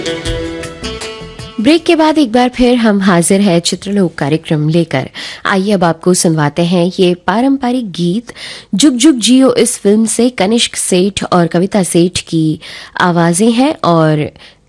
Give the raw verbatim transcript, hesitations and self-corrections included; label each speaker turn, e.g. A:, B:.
A: Break के बाद एक बार फिर हम हाजिर है चित्रलोक कार्यक्रम लेकर। आइए अब आपको सुनवाते हैं ये पारंपरिक गीत जुग जुग जियो। इस फिल्म से कनिष्क सेठ और कविता सेठ की आवाजें हैं और